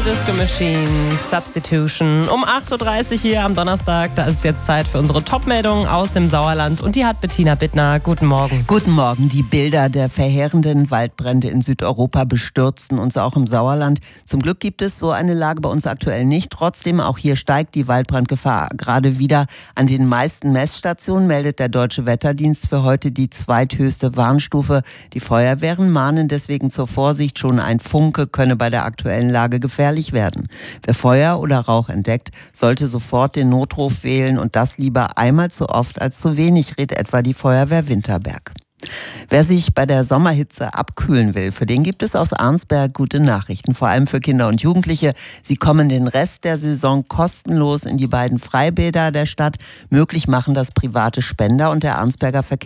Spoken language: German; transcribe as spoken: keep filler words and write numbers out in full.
Disco Machine, Substitution. Um acht Uhr dreißig hier am Donnerstag. Da ist es jetzt Zeit für unsere Top-Meldung aus dem Sauerland. Und die hat Bettina Bittner. Guten Morgen. Guten Morgen. Die Bilder der verheerenden Waldbrände in Südeuropa bestürzen uns auch im Sauerland. Zum Glück gibt es so eine Lage bei uns aktuell nicht. Trotzdem, auch hier steigt die Waldbrandgefahr gerade wieder. An den meisten Messstationen meldet der Deutsche Wetterdienst für heute die zweithöchste Warnstufe. Die Feuerwehren mahnen deswegen zur Vorsicht. Schon ein Funke könne bei der aktuellen Lage gefährlich werden. Wer Feuer oder Rauch entdeckt, sollte sofort den Notruf wählen und das lieber einmal zu oft als zu wenig, rät etwa die Feuerwehr Winterberg. Wer sich bei der Sommerhitze abkühlen will, für den gibt es aus Arnsberg gute Nachrichten, vor allem für Kinder und Jugendliche. Sie kommen den Rest der Saison kostenlos in die beiden Freibäder der Stadt. Möglich machen das private Spender und der Arnsberger Verkehr